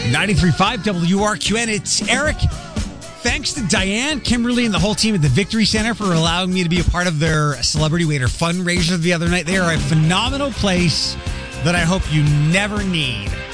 93.5 WRQN. It's Eric. Thanks to Diane, Kimberly, and the whole team at the Victory Center for allowing me to be a part of their Celebrity Waiter fundraiser the other night. They are a phenomenal place that I hope you never need.